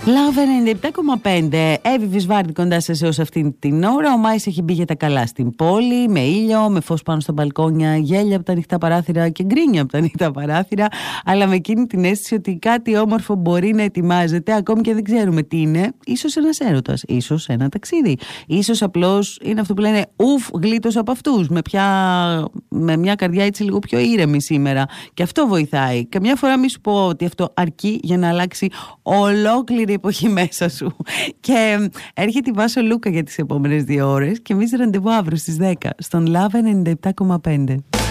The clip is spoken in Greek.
Love 97,5. Εύη Βυσβάρτη κοντά σας έως αυτήν την ώρα. Ο Μάης έχει μπει για τα καλά στην πόλη, με ήλιο, με φως πάνω στα μπαλκόνια, γέλια από τα ανοιχτά παράθυρα και γκρίνια από τα ανοιχτά παράθυρα, αλλά με εκείνη την αίσθηση ότι κάτι όμορφο μπορεί να ετοιμάζεται, ακόμη και δεν ξέρουμε τι είναι. Ίσως ένας έρωτας, ίσως ένα ταξίδι, ίσως απλώς είναι αυτό που λένε ουφ, γλίτος από αυτούς, με μια καρδιά έτσι λίγο πιο ήρεμη σήμερα. Και αυτό βοηθάει. Καμιά φορά μη σου πω ότι αυτό αρκεί για να αλλάξει ολόκληρη εποχή μέσα σου. Και έρχεται η Βάσο Λούκα για τις επόμενες 2 ώρες και εμείς ραντεβού αύριο στις 10 στον Love 97,5.